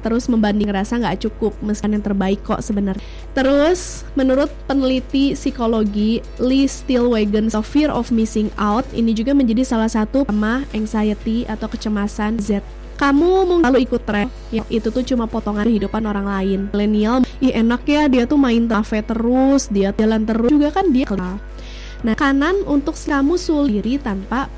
terus membanding, ngerasa nggak cukup, meski yang terbaik kok sebenarnya. Terus menurut peneliti psikologi Lee Stilwagen, fear of missing out ini juga menjadi salah satu tema anxiety atau kecemasan Z. Kamu mungkin selalu ikut tren yang itu tuh cuma potongan kehidupan orang lain. Milenial, enak ya dia tuh main kafe terus, dia jalan terus juga kan dia. Nah, kanan untuk kamu suliri tanpa